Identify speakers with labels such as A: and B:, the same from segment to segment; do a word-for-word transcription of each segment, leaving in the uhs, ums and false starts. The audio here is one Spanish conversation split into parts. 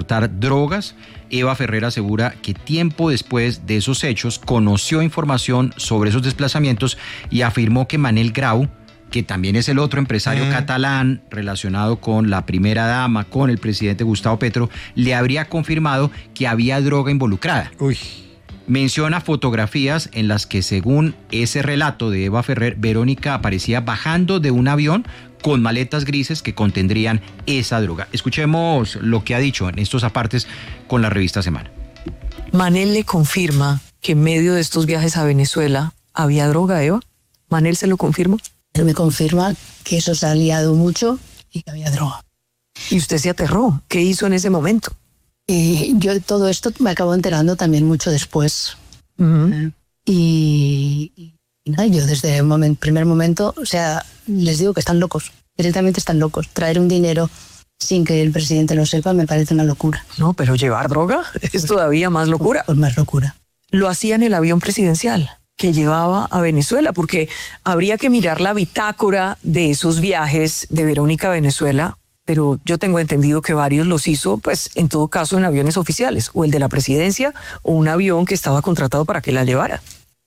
A: transportar drogas. Eva Ferrer asegura que tiempo después de esos hechos conoció información sobre esos desplazamientos y afirmó que Manel Grau, que también es el otro empresario mm. catalán relacionado con la primera dama, con el presidente Gustavo Petro, le habría confirmado que había droga involucrada.
B: Uy.
A: Menciona fotografías en las que, según ese relato de Eva Ferrer, Verónica aparecía bajando de un avión con maletas grises que contendrían esa droga. Escuchemos lo que ha dicho en estos apartes con la revista Semana.
C: Manel le confirma que en medio de estos viajes a Venezuela había droga, Eva. ¿Manel se lo confirma?
D: Él me confirma que eso se ha liado mucho y que había droga.
C: ¿Y usted se aterró? ¿Qué hizo en ese momento?
D: Y yo todo esto me acabo enterando también mucho después.
C: Uh-huh.
D: ¿eh? Y, y, y nada, yo desde el moment, primer momento, o sea, les digo que están locos. Directamente están locos. Traer un dinero sin que el presidente lo sepa me parece una locura.
C: No, pero llevar droga es todavía más locura.
D: Pues más locura.
C: Lo hacía en el avión presidencial que llevaba a Venezuela, porque habría que mirar la bitácora de esos viajes de Verónica a Venezuela, pero yo tengo entendido que varios los hizo, pues, en todo caso, en aviones oficiales, o el de la presidencia, o un avión que estaba contratado para que la llevara.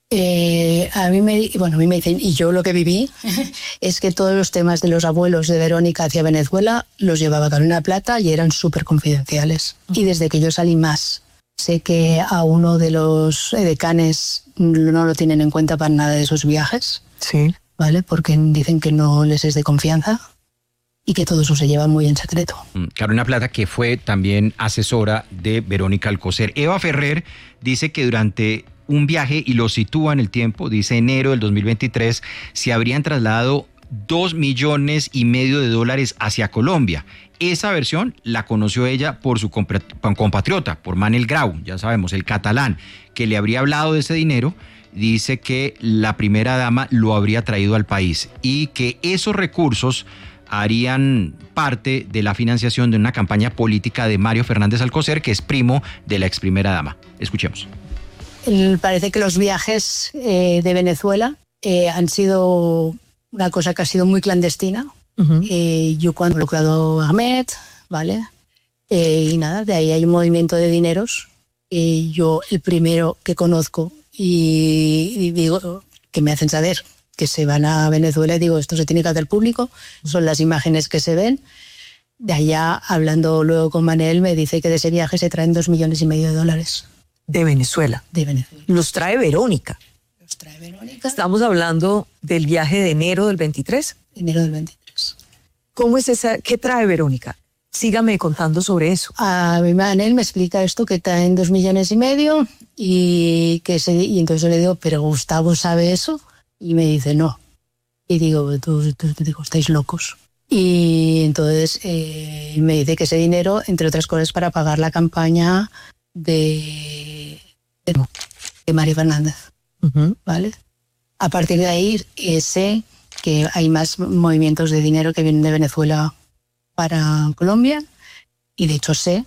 D: Eh, a mí me, bueno, a mí me dicen, y yo lo que viví, es que todos los temas de los abuelos de Verónica hacia Venezuela los llevaba Carolina Plata y eran súper confidenciales. Y desde que yo salí más, sé que a uno de los edecanes no lo tienen en cuenta para nada de esos viajes.
C: Sí.
D: ¿Vale? Porque dicen que no les es de confianza. Y que todo eso se lleva muy en secreto.
A: Carolina Plata, que fue también asesora de Verónica Alcocer. Eva Ferrer dice que durante un viaje, y lo sitúa en el tiempo, dice enero del dos mil veintitrés, se habrían trasladado dos millones y medio de dólares hacia Colombia. Esa versión la conoció ella por su compatriota, por Manel Grau, ya sabemos, el catalán, que le habría hablado de ese dinero. Dice que la primera dama lo habría traído al país y que esos recursos harían parte de la financiación de una campaña política de Mario Fernández Alcocer, que es primo de la ex primera dama. Escuchemos.
D: Parece que los viajes eh, de Venezuela eh, han sido una cosa que ha sido muy clandestina. Uh-huh. Eh, yo cuando he involucrado a Ahmed, ¿vale? Eh, y nada, de ahí hay un movimiento de dineros. Eh, yo el primero que conozco y, y digo que me hacen saber que se van a Venezuela y digo, esto se tiene que hacer público, son las imágenes que se ven. De allá, hablando luego con Manel, me dice que de ese viaje se traen dos millones y medio de dólares.
C: De Venezuela.
D: De Venezuela.
C: Los trae Verónica.
D: Los trae Verónica.
C: Estamos hablando del viaje de enero del veintitrés.
D: Enero del veintitrés.
C: ¿Cómo es esa? ¿Qué trae Verónica? Sígame contando sobre eso.
D: A mi Manel me explica esto, que traen dos millones y medio y que se, y entonces yo le digo, ¿pero Gustavo sabe eso? Y me dice, no. Y digo, tú, tú, tú digo, estáis locos. Y entonces eh, me dice que ese dinero, entre otras cosas, para pagar la campaña de, de, de Mario Fernández.
C: Uh-huh.
D: ¿Vale? A partir de ahí eh, sé que hay más movimientos de dinero que vienen de Venezuela para Colombia. Y de hecho sé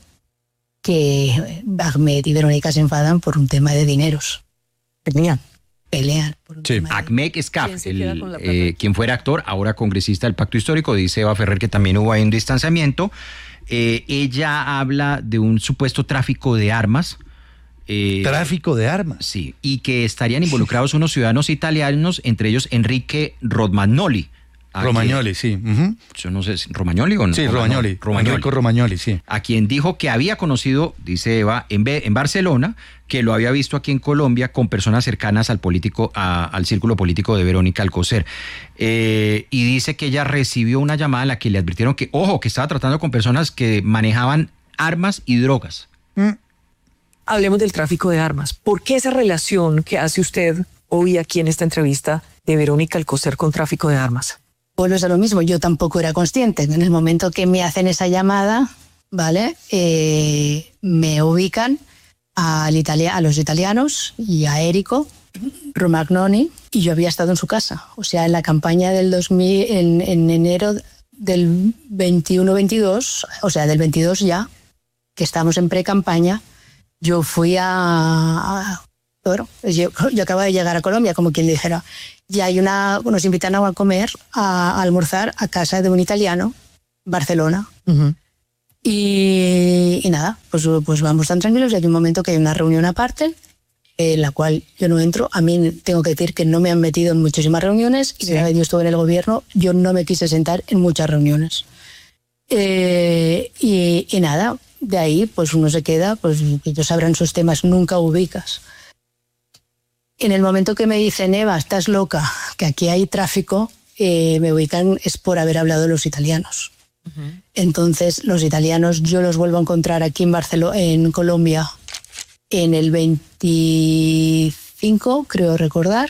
D: que Ahmed y Verónica se enfadan por un tema de dineros.
C: Tenían.
D: Pelear. Por un
A: Sí.
D: tema de...
A: Ahmed Escaf, el, eh, quien fuera actor, ahora congresista del Pacto Histórico, dice Eva Ferrer que también hubo ahí un distanciamiento. Eh, ella habla de un supuesto tráfico de armas.
B: Eh, ¿Tráfico de armas?
A: Sí, y que estarían involucrados unos ciudadanos italianos, entre ellos Enrique Romagnoli.
B: Romagnoli, sí. Uh-huh.
A: Yo no sé, ¿Romagnoli o no?
B: Sí, Romagnoli. Romagnoli. Enrico Romagnoli, sí.
A: A quien dijo que había conocido, dice Eva, en, en Barcelona, que lo había visto aquí en Colombia con personas cercanas al político, a, al círculo político de Verónica Alcocer. Eh, y dice que ella recibió una llamada en la que le advirtieron que, ojo, que estaba tratando con personas que manejaban armas y drogas.
C: Mm. Hablemos del tráfico de armas. ¿Por qué esa relación que hace usted hoy aquí en esta entrevista de Verónica Alcocer con tráfico de armas?
D: Vuelvo a lo mismo, yo tampoco era consciente. En el momento que me hacen esa llamada, ¿vale? Eh, me ubican al italia- a los italianos y a Enrico Romagnoli, y yo había estado en su casa. O sea, en la campaña del dos mil, en, en enero del veintiuno veintidós, o sea, del veintidós ya, que estamos en pre-campaña, yo fui a... a bueno, yo, yo acabo de llegar a Colombia, como quien dijera. Y hay una, nos invitan a comer, a, a almorzar a casa de un italiano, Barcelona.
C: Uh-huh.
D: Y, y nada, pues, pues vamos tan tranquilos y hay un momento que hay una reunión aparte en la cual yo no entro. A mí tengo que decir que no me han metido en muchísimas reuniones y sí. Una vez yo estuve en el gobierno, yo no me quise sentar en muchas reuniones. Eh, y, y nada, de ahí pues uno se queda, pues ellos sabrán sus temas, nunca ubicas. En el momento que me dicen, Eva, estás loca, que aquí hay tráfico, eh, me ubican es por haber hablado de los italianos. Uh-huh. Entonces los italianos yo los vuelvo a encontrar aquí en Barcelona, en Colombia, en el veinticinco, creo recordar.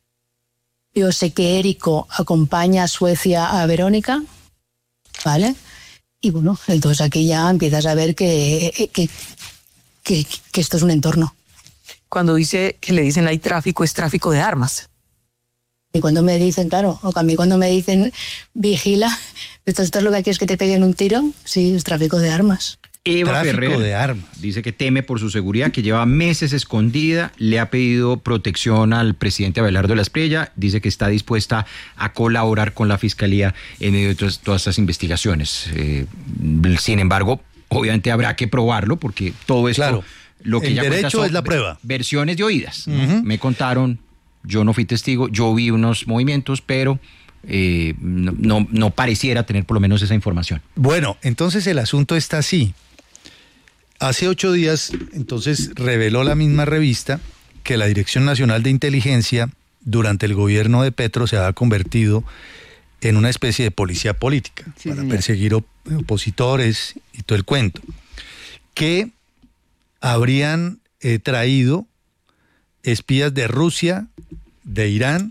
D: Yo sé que Érico acompaña a Suecia a Verónica, ¿vale? Y bueno, entonces aquí ya empiezas a ver que, que, que, que esto es un entorno.
C: Cuando dice que le dicen hay tráfico, es tráfico de armas.
D: Y cuando me dicen, claro, o a mí cuando me dicen vigila, esto, esto es lo que quieres que te peguen un tiro, sí, es tráfico de armas.
A: Eva
B: Tráfico
A: Ferrer
B: de armas.
A: Dice que teme por su seguridad, que lleva meses escondida, le ha pedido protección al presidente Abelardo de la Espriella, dice que está dispuesta a colaborar con la Fiscalía en medio de todas, todas estas investigaciones. Eh, sin embargo, obviamente habrá que probarlo, porque todo esto...
B: Claro,
A: lo que
B: el
A: ella
B: derecho
A: son
B: es la prueba.
A: Versiones de oídas.
B: Uh-huh.
A: ¿no? Me contaron, yo no fui testigo, yo vi unos movimientos, pero... Eh, no, no, no pareciera tener por lo menos esa información.
B: Bueno, entonces el asunto está así. Hace ocho días, entonces, reveló la misma revista que la Dirección Nacional de Inteligencia, durante el gobierno de Petro, se había convertido en una especie de policía política, sí, para señor. perseguir op- opositores y todo el cuento, que habrían eh, traído espías de Rusia, de Irán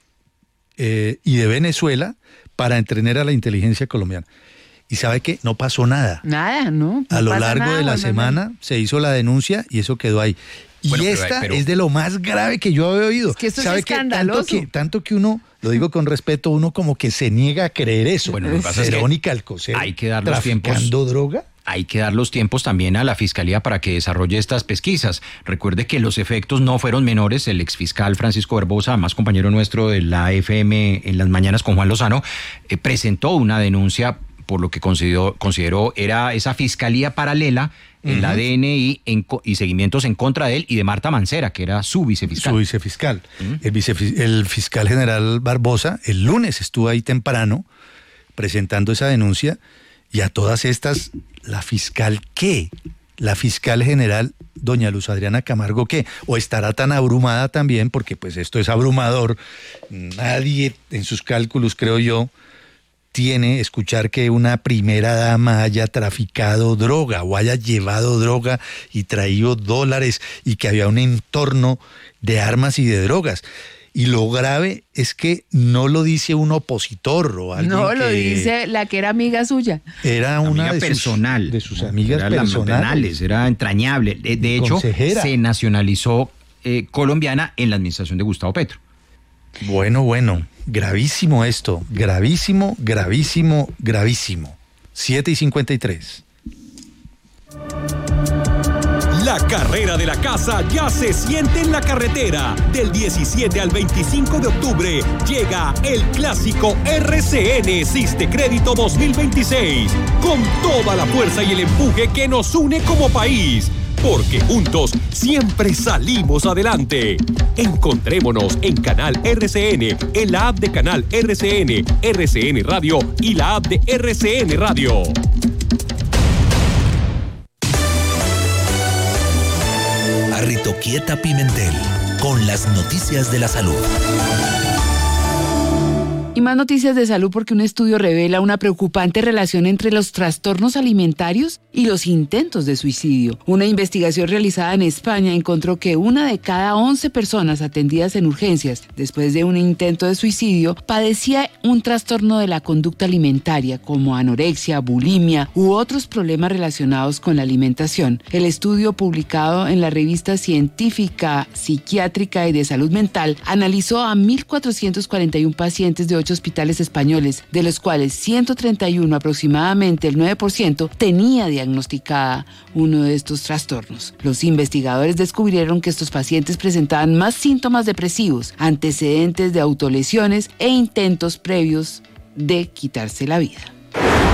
B: eh, y de Venezuela para entrenar a la inteligencia colombiana. ¿Y sabe qué? No pasó nada.
E: Nada, ¿no? no
B: a lo largo
E: nada,
B: de la
E: no,
B: semana no. se hizo la denuncia y eso quedó ahí. Y bueno, esta pero, pero, es de lo más grave que yo había oído.
E: Es que esto
B: ¿Sabe
E: es
B: qué?
E: escandaloso.
B: Tanto que, tanto que uno, lo digo con respeto, uno como que se niega a creer eso.
A: Bueno, lo que pasa es que
B: Verónica Alcocer,
A: hay que dar los
B: traficando
A: tiempos.
B: droga.
A: Hay que dar los tiempos también a la Fiscalía para que desarrolle estas pesquisas. Recuerde que los efectos no fueron menores. El exfiscal Francisco Barbosa, más compañero nuestro de la F M en las mañanas con Juan Lozano, eh, presentó una denuncia por lo que consideró, consideró era esa fiscalía paralela en uh-huh. la D N I en, y seguimientos en contra de él y de Marta Mancera, que era su vicefiscal.
B: Su vicefiscal.
A: Uh-huh.
B: El, vicefis- el fiscal general Barbosa el lunes estuvo ahí temprano presentando esa denuncia y a todas estas, ¿la fiscal qué? La fiscal general doña Luz Adriana Camargo ¿qué? O estará tan abrumada también, porque pues esto es abrumador. Nadie en sus cálculos, creo yo, tiene escuchar que una primera dama haya traficado droga o haya llevado droga y traído dólares y que había un entorno de armas y de drogas. Y lo grave es que no lo dice un opositor o alguien
E: No, lo
B: que
E: dice la que era amiga suya.
B: Era una
A: amiga
B: de
A: personal.
B: Sus, de sus amigas
A: era
B: personales.
A: Era entrañable. De, de hecho,
B: Consejera.
A: se nacionalizó eh, colombiana en la administración de Gustavo Petro.
B: Bueno, bueno, gravísimo esto, gravísimo, gravísimo, gravísimo. siete y cincuenta y tres.
F: La carrera de la casa ya se siente en la carretera. Del diecisiete al veinticinco de octubre llega el clásico R C N Siste Crédito dos mil veintiséis, con toda la fuerza y el empuje que nos une como país. Porque juntos siempre salimos adelante. Encontrémonos en Canal R C N, en la app de Canal R C N, R C N Radio y la app de R C N Radio.
G: Arritoquieta Pimentel, con las noticias de la salud.
E: Y más noticias de salud porque un estudio revela una preocupante relación entre los trastornos alimentarios y los intentos de suicidio. Una investigación realizada en España encontró que una de cada once personas atendidas en urgencias después de un intento de suicidio padecía un trastorno de la conducta alimentaria como anorexia, bulimia u otros problemas relacionados con la alimentación. El estudio, publicado en la revista científica, psiquiátrica y de salud mental, analizó a mil cuatrocientos cuarenta y uno pacientes de ocho hospitales españoles, de los cuales ciento treinta y uno, aproximadamente el nueve por ciento, tenía diagnosticada uno de estos trastornos. Los investigadores descubrieron que estos pacientes presentaban más síntomas depresivos, antecedentes de autolesiones e intentos previos de quitarse la vida.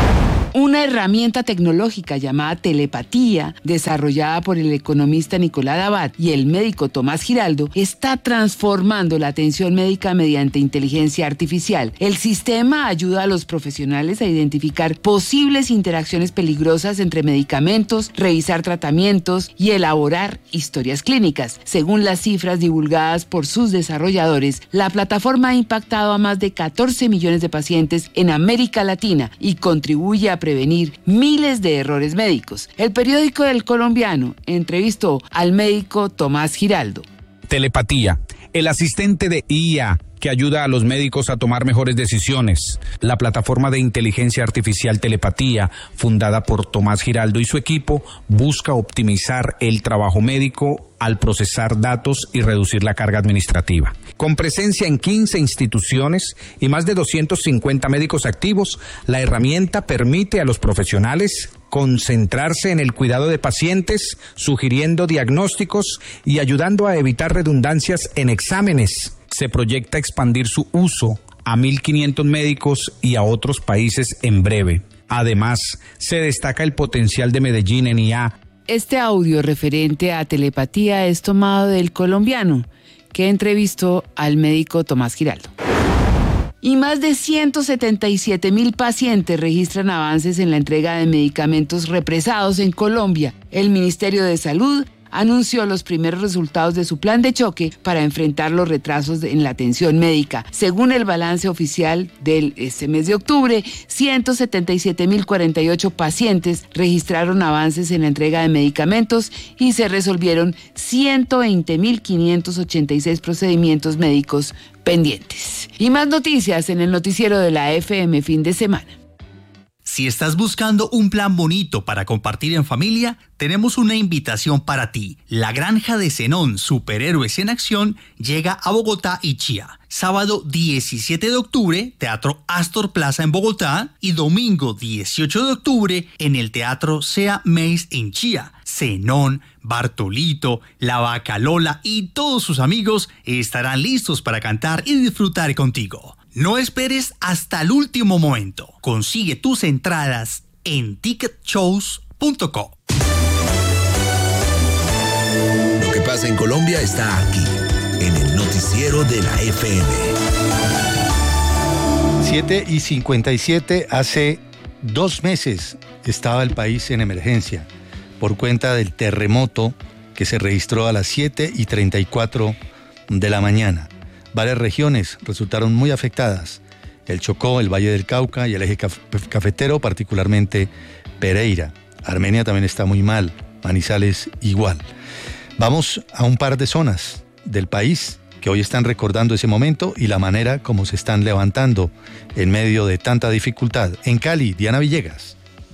E: Una herramienta tecnológica llamada telepatía, desarrollada por el economista Nicolás Abad y el médico Tomás Giraldo, está transformando la atención médica mediante inteligencia artificial. El sistema ayuda a los profesionales a identificar posibles interacciones peligrosas entre medicamentos, revisar tratamientos y elaborar historias clínicas. Según las cifras divulgadas por sus desarrolladores, la plataforma ha impactado a más de catorce millones de pacientes en América Latina y contribuye a prevenir miles de errores médicos. El periódico El Colombiano entrevistó al médico Tomás Giraldo.
H: Telepatía, el asistente de I A que ayuda a los médicos a tomar mejores decisiones. La plataforma de inteligencia artificial Telepatía, fundada por Tomás Giraldo y su equipo, busca optimizar el trabajo médico al procesar datos y reducir la carga administrativa. Con presencia en quince instituciones y más de doscientos cincuenta médicos activos, la herramienta permite a los profesionales concentrarse en el cuidado de pacientes, sugiriendo diagnósticos y ayudando a evitar redundancias en exámenes. Se proyecta expandir su uso a mil quinientos médicos y a otros países en breve. Además, se destaca el potencial de Medellín en I A.
E: Este audio referente a telepatía es tomado del Colombiano, que entrevistó al médico Tomás Giraldo. Y más de ciento setenta y siete mil pacientes registran avances en la entrega de medicamentos represados en Colombia. El Ministerio de Salud anunció los primeros resultados de su plan de choque para enfrentar los retrasos en la atención médica. Según el balance oficial del este mes de octubre, ciento setenta y siete mil cuarenta y ocho pacientes registraron avances en la entrega de medicamentos y se resolvieron ciento veinte mil quinientos ochenta y seis procedimientos médicos pendientes. Y más noticias en el noticiero de la F M fin de semana.
I: Si estás buscando un plan bonito para compartir en familia, tenemos una invitación para ti. La Granja de Zenón, Superhéroes en Acción, llega a Bogotá y Chía. Sábado diecisiete de octubre, Teatro Astor Plaza en Bogotá, y domingo dieciocho de octubre en el Teatro Sea Mace en Chía. Zenón, Bartolito, La Vaca Lola y todos sus amigos estarán listos para cantar y disfrutar contigo. No esperes hasta el último momento. Consigue tus entradas en ticket shows punto com.
G: Lo que pasa en Colombia está aquí, en el noticiero de la F M.
B: siete y cincuenta y siete, hace dos meses estaba el país en emergencia por cuenta del terremoto que se registró a las siete y treinta y cuatro de la mañana. Varias regiones resultaron muy afectadas: el Chocó, el Valle del Cauca y el eje caf- cafetero, particularmente Pereira. Armenia también está muy mal, Manizales igual. Vamos a un par de zonas del país que hoy están recordando ese momento y la manera como se están levantando en medio de tanta dificultad. En Cali, Diana Villegas.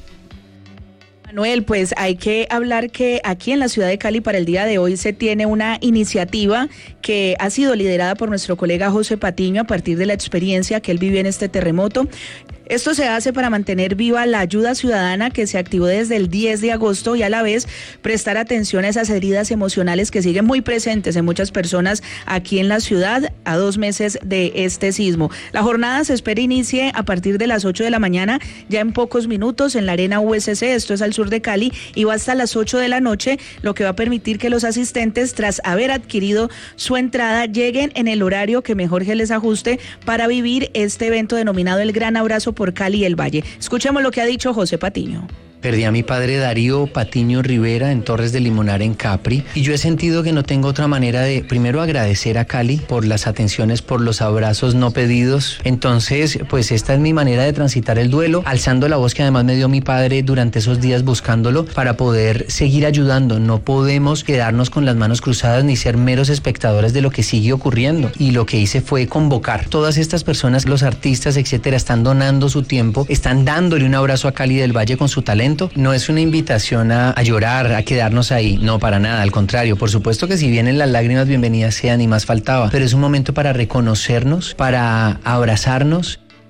J: Manuel, pues hay que hablar que aquí en la ciudad de Cali para el día de hoy se tiene una iniciativa que ha sido liderada por nuestro colega José Patiño a partir de la experiencia que él vivió en este terremoto. Esto se hace para mantener viva la ayuda ciudadana que se activó desde el diez de agosto y a la vez prestar atención a esas heridas emocionales que siguen muy presentes en muchas personas aquí en la ciudad a dos meses de este sismo. La jornada se espera inicie a partir de las ocho de la mañana, ya en pocos minutos en la Arena U S C, esto es al sur de Cali, y va hasta las ocho de la noche, lo que va a permitir que los asistentes, tras haber adquirido su entrada, lleguen en el horario que mejor se les ajuste para vivir este evento denominado El Gran Abrazo por Cali y el Valle. Escuchemos lo que ha dicho José Patiño.
K: Perdí a mi padre Darío Patiño Rivera en Torres de Limonar en Capri y yo he sentido que no tengo otra manera de primero agradecer a Cali por las atenciones, por los abrazos no pedidos. Entonces pues esta es mi manera de transitar el duelo, alzando la voz que además me dio mi padre durante esos días buscándolo para poder seguir ayudando. No podemos quedarnos con las manos cruzadas ni ser meros espectadores de lo que sigue ocurriendo, y lo que hice fue convocar. Todas estas personas, los artistas, etcétera, están donando su tiempo, están dándole un abrazo a Cali del Valle con su talento. No es una invitación a, a llorar, a quedarnos ahí, no, para nada, al contrario. Por supuesto que si vienen las lágrimas, bienvenidas sean y más faltaba, pero es un momento para reconocernos, para abrazarnos.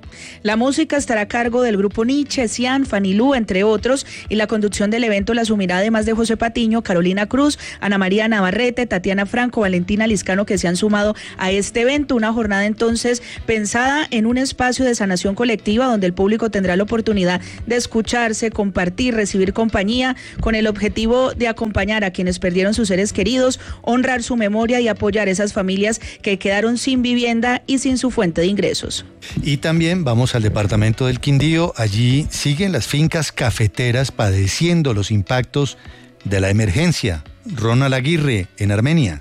J: La música estará a cargo del grupo Nietzsche, Cian, Fanny Lu, entre otros, y la conducción del evento la asumirá además de José Patiño, Carolina Cruz, Ana María Navarrete, Tatiana Franco, Valentina Liscano, que se han sumado a este evento. Una jornada entonces pensada en un espacio de sanación colectiva donde el público tendrá la oportunidad de escucharse, compartir, recibir compañía, con el objetivo de acompañar a quienes perdieron sus seres queridos, honrar su memoria y apoyar a esas familias que quedaron sin vivienda y sin su fuente de ingresos.
B: Y también vamos al departamento del Quindío. Allí siguen las fincas cafeteras padeciendo los impactos de la emergencia. Ronald Aguirre, en Armenia.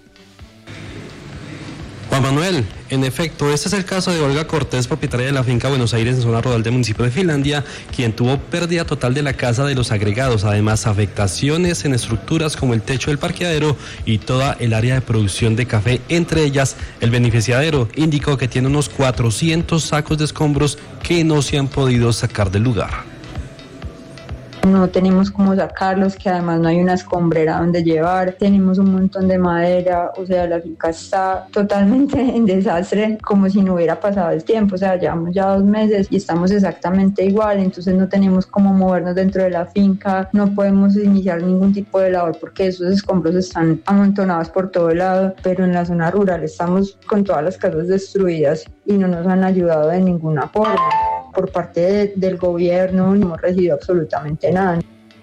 L: Juan Manuel, en efecto, este es el caso de Olga Cortés, propietaria de la finca Buenos Aires en zona rural del municipio de Finlandia, quien tuvo pérdida total de la casa de los agregados, además afectaciones en estructuras como el techo del parqueadero y toda el área de producción de café, entre ellas el beneficiadero. Indicó que tiene unos cuatrocientos sacos de escombros que no se han podido sacar del lugar.
M: No tenemos cómo sacarlos, que además no hay una escombrera donde llevar, tenemos un montón de madera, o sea, la finca está totalmente en desastre, como si no hubiera pasado el tiempo, o sea, llevamos ya dos meses y estamos exactamente igual, entonces no tenemos cómo movernos dentro de la finca, no podemos iniciar ningún tipo de labor porque esos escombros están amontonados por todo lado, pero en la zona rural estamos con todas las casas destruidas y no nos han ayudado de ninguna forma. Por parte de, del gobierno no hemos recibido absolutamente nada.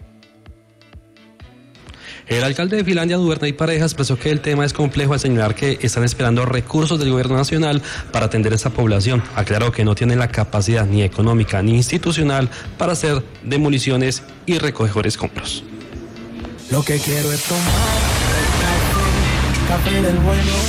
L: El alcalde de Finlandia, Duvernay Pareja, expresó que el tema es complejo al señalar que están esperando recursos del gobierno nacional para atender a esta población. Aclaró que no tienen la capacidad ni económica ni institucional para hacer demoliciones y recoger escombros.
N: Lo que quiero es tomar café, café del bueno.